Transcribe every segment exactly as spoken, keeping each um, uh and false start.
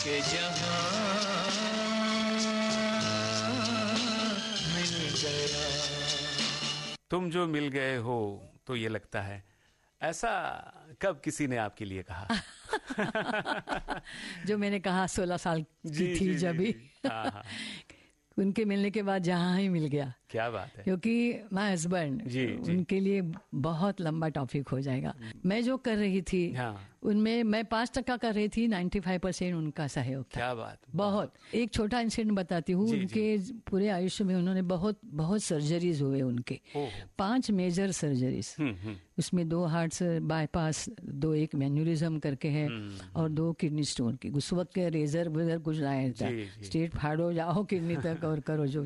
के जहां मिल गया। तुम जो मिल गए हो तो ये लगता है, ऐसा कब किसी ने आपके लिए कहा? जो मैंने कहा सोलह साल की थी जब भी, उनके मिलने के बाद जहाँ ही मिल गया। क्या बात है। क्योंकि माय हस्बैंड, उनके लिए बहुत लंबा टॉपिक हो जाएगा। मैं जो कर रही थी, हाँ। उनमें मैं पांच टका कर रही थी, नाइन्टी फाइव परसेंट उनका सहयोग था। क्या बात। बहुत। एक छोटा इंसिडेंट बताती हूँ। उनके जी. पूरे आयुष्य में उन्होंने बहुत बहुत सर्जरीज हुए उनके, पांच मेजर सर्जरीज। उसमें दो हार्ट बाईपास, दो एक मैन्यूरिज्म करके है, और दो किडनी स्टोन की। उस वक्त के रेजर वेजर कुछ आया था, स्ट्रेट फाड़ो जाओ किडनी तक और करो जो।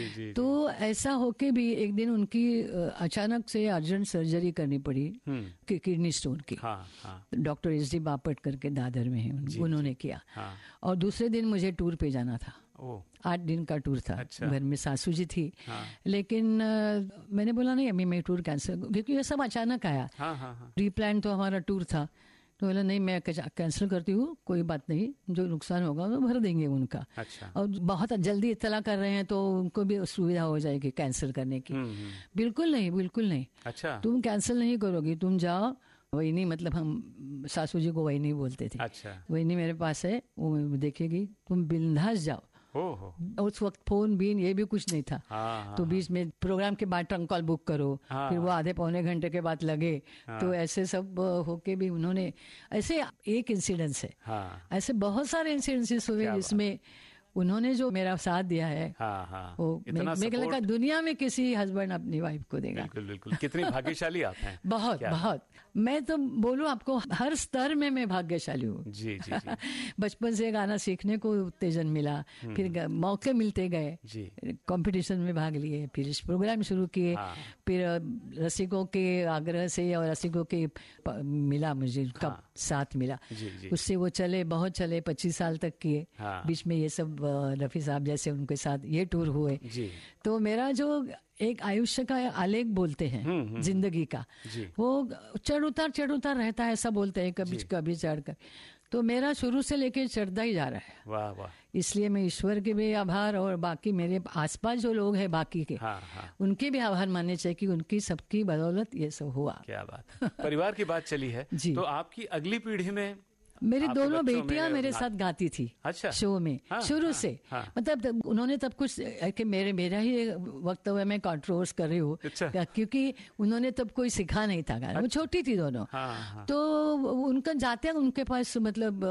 तो ऐसा होके भी एक दिन उनकी अचानक से अर्जेंट सर्जरी करनी पड़ी कि किडनी स्टोन की। हाँ, हाँ। डॉक्टर एस डी बापट करके दादर में है, उन, उन्होंने किया। हाँ। और दूसरे दिन मुझे टूर पे जाना था। आठ दिन का टूर था। अच्छा। घर में सासू जी थी। हाँ। लेकिन आ, मैंने बोला नहीं अभी मैं टूर कैंसिल, क्योंकि ये सब अचानक आया। हाँ, हाँ, हाँ। प्रीप्लान तो हमारा टूर था। तो बोला नहीं मैं कैंसिल करती हूँ, कोई बात नहीं, जो नुकसान होगा वो भर देंगे उनका। अच्छा। और बहुत जल्दी इत्तला कर रहे हैं तो उनको भी सुविधा हो जाएगी कैंसिल करने की। बिल्कुल नहीं, बिल्कुल नहीं। अच्छा। तुम कैंसिल नहीं करोगी, तुम जाओ। वही नहीं, मतलब हम सासू जी को वही नहीं बोलते थे। अच्छा। वही नहीं मेरे पास है, वो देखेगी, तुम बिंदास जाओ। हो, हो। उस वक्त फोन बीन ये भी कुछ नहीं था। हाँ, तो बीच में प्रोग्राम के बाद ट्रंक कॉल बुक करो। हाँ, फिर वो आधे पौने घंटे के बाद लगे। हाँ, तो ऐसे सब होके भी उन्होंने, ऐसे एक इंसिडेंस है। हाँ, ऐसे बहुत सारे इंसिडेंसेस हुए जिसमें उन्होंने जो मेरा साथ दिया है। हाँ, हाँ, वो मेरे लगा दुनिया में किसी हस्बैंड अपनी वाइफ को देगा। बिल्कुल बिल्कुल। कितनी भाग्यशाली आप हैं। बहुत बहुत। मैं तो बोलूं आपको, हर स्तर में मैं भाग्यशाली हूँ। जी जी जी। बचपन से गाना सीखने को उत्तेजन मिला, फिर मौके मिलते गए, कंपटीशन में भाग लिए, फिर इस प्रोग्राम शुरू किए। हाँ। फिर रसिकों के आग्रह से और रसिकों के मिला, मुझे कब साथ मिला, उससे वो चले, बहुत चले, पच्चीस साल तक किए। बीच में ये सब रफी साहब जैसे उनके साथ ये टूर हुए। जी। तो मेरा जो एक आयुष्य का आलेख बोलते हैं जिंदगी का, वो चढ़ उतार चढ़ उतार रहता है, ऐसा बोलते हैं, कभी कभी चढ़कर। तो मेरा शुरू से लेके चढ़ता ही जा रहा है। वाह वाह। इसलिए मैं ईश्वर के भी आभार, और बाकी मेरे आसपास जो लोग हैं बाकी के, हाँ, हाँ। उनके भी आभार मानने चाहिए कि उनकी सबकी बदौलत ये सब हुआ। क्या बात। परिवार की बात चली है जी। तो आपकी अगली पीढ़ी में मेरी दोनों बेटियां मेरे साथ गाती थी। अच्छा। शो में। हाँ, शुरू हाँ, से। हाँ, मतलब उन्होंने तब कुछ कि मेरे मेरा ही वक्त हुआ, मैं कंट्रोवर्स कर रही हूँ। अच्छा। क्योंकि उन्होंने तब कोई सिखा नहीं था गाना। अच्छा। वो छोटी थी दोनों। हाँ, हाँ। तो उनका जाते उनके पास मतलब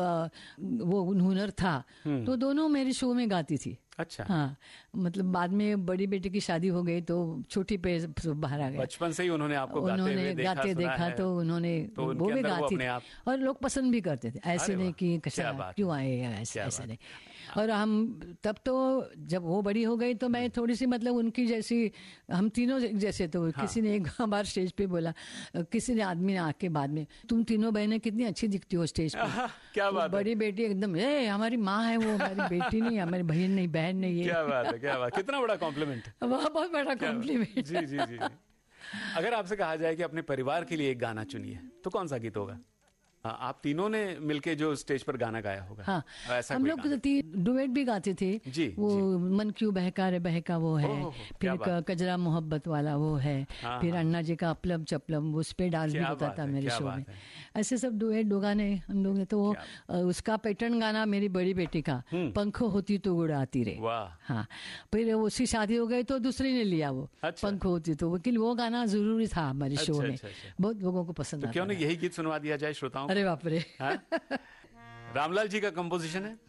वो हुनर था, तो दोनों मेरे शो में गाती थी। अच्छा। हाँ, मतलब बाद में बड़ी बेटी की शादी हो गई तो छोटी पे बाहर आ गए। बचपन से ही उन्होंने आपको गाते उन्होंने हुए देखा, गाते देखा तो उन्होंने तो वो भी गाती थी, और लोग पसंद भी करते थे। ऐसे नहीं कि क्यों आए ऐसे ऐसे नहीं। और हम तब तो जब वो बड़ी हो गई तो मैं थोड़ी सी मतलब उनकी जैसी, हम तीनों जैसे। तो हाँ। किसी ने एक बार स्टेज पे बोला, किसी ने आदमी ने आके बाद में, तुम तीनों बहनें कितनी अच्छी दिखती हो स्टेज पे। क्या बात। बड़ी बेटी एकदम, ए हमारी माँ है वो, हमारी बेटी नहीं, हमारी बहन नहीं, बहन नहीं। ये क्या बात है, क्या बात। कितना बड़ा कॉम्प्लीमेंट। बहुत बड़ा कॉम्प्लीमेंट। जी जी जी। अगर आपसे कहा जाए कि अपने परिवार के लिए एक गाना चुनिए तो कौन सा गीत होगा? आप तीनों ने मिलके जो स्टेज पर गाना गाया होगा। हाँ, ऐसा हम लोग डुएट भी गाते थे। जी, वो जी। मन क्यों बहका रे बहका वो है, ओ, फिर कजरा मोहब्बत वाला वो है। हाँ, फिर अन्ना जी का अपलम चपलम, उस पे डांस भी होता था मेरे शो में। ऐसे सब डुएट दो गाने हम लोग ने। तो उसका पैटर्न गाना मेरी बड़ी बेटी का, पंख होती तो उड़ाती रे। हाँ, फिर उसकी शादी हो गई तो दूसरी ने लिया वो, पंख होती तो। लेकिन वो गाना जरूरी था हमारे शो में, बहुत लोगों को पसंद। क्यों नहीं यही गीत सुनवा दिया जाए श्रोताओं? अरे बाप रे। रामलाल जी का कंपोजिशन है।